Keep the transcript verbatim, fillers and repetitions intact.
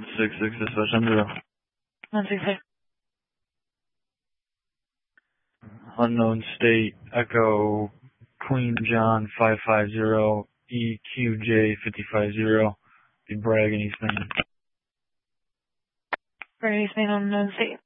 six six dispatch on zero. one six six. Unknown state, Echo, Queen John five five zero, E Q J five zero, the Bragg and East Main. Bragg, East Main, unknown state.